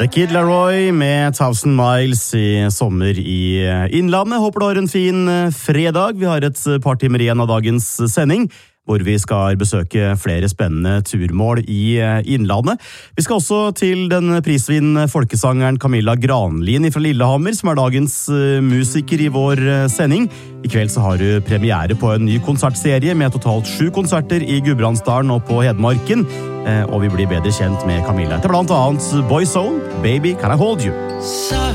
The Kid Laroi med 1000 Miles i sommer i Innlandet. Håper du har en fin fredag. Vi har et par timer igjen av dagens sending, hvor vi skal besøke flere spennende turmål i Innlandet. Vi skal også til den prisvinnende folkesangeren Camilla Granlin fra Lillehammer, som er dagens musiker i vår sending. I kveld så har du premiere på en ny konsertserie med totalt 7 konserter i Gudbrandsdalen og på Hedmarken. Og vi blir bedre kjent med Camilla etter blant annet Boyzone, Baby Can I Hold You?